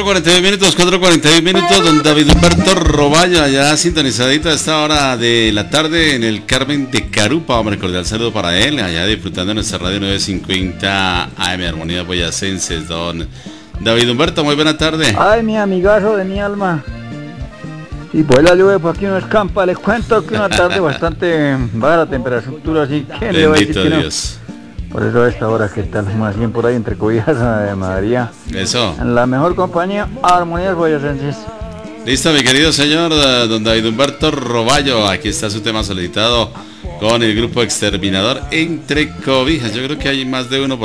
4:41 minutos, 4:41 minutos, don David Humberto Roballo, allá sintonizadito a esta hora de la tarde en el Carmen de Carupa. Hombre, cordial saludo para él, allá disfrutando de nuestra radio 950 AM Armonía Boyacenses. Don David Humberto, muy buena tarde. Ay, mi amigazo de mi alma. Y pues la lluvia por aquí no escampa. Les cuento que una tarde bastante baja la temperatura, así que le voy a decir que no. Dios. Por eso a esta hora que tal, más bien por ahí entre cobijas de María. Eso. En la mejor compañía, Armonías Boyacenses. Listo, mi querido señor don David Humberto Roballo. Aquí está su tema solicitado con el grupo Exterminador Entre Cobijas. Yo creo que hay más de uno